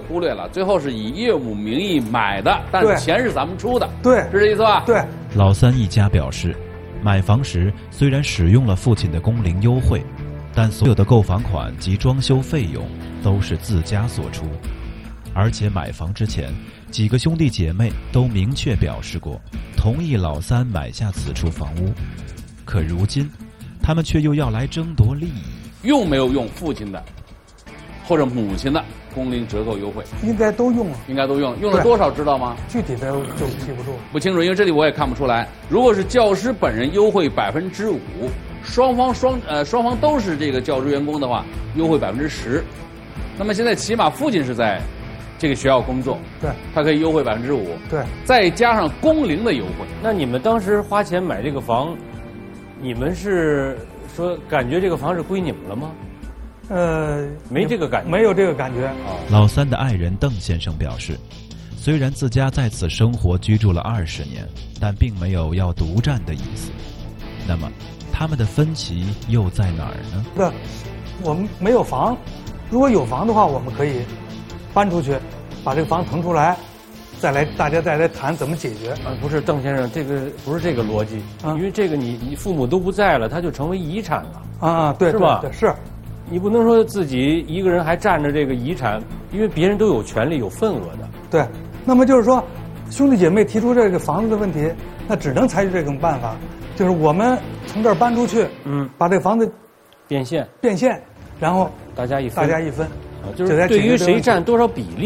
忽略了，最后是以业务名义买的，但对钱是咱们出的， 对， 是这意思吧？ 对。 老三一家表示，买房时虽然使用了父亲的工龄优惠，但所有的购房款及装修费用都是自家所出，而且买房之前，几个兄弟姐妹都明确表示过同意老三买下此处房屋。可如今，他们却又要来争夺利益。 用没有用父亲的或者母亲的工龄折扣优惠？ 应该都用了， 应该都用，用了多少知道吗？ 具体的就记不住， 不清楚，因为这里我也看不出来。如果是教师本人优惠5%，双方都是这个教职员工的话，优惠10%。那么现在起码父亲是在这个学校工作， 对， 他可以优惠5%， 对， 再加上工龄的优惠。 那你们当时花钱买这个房，你们是说感觉这个房是归你们了吗？没这个感觉， 没有这个感觉。 老三的爱人邓先生表示，虽然自家在此生活居住了20年，但并没有要独占的意思。那么，他们的分歧又在哪儿呢？ 对，我们没有房，如果有房的话，我们可以搬出去，把这个房腾出来，大家再来谈怎么解决。 不是邓先生，这个不是这个逻辑，因为这个你父母都不在了，它就成为遗产了啊，对， 是吧？ 对，是。 你不能说自己一个人还占着这个遗产，因为别人都有权利有份额的。 对，那么就是说，兄弟姐妹提出这个房子的问题，那只能采取这种办法，就是我们从这儿搬出去，把这个房子变现， 然后大家一分， 啊， 就是对于谁占多少比例。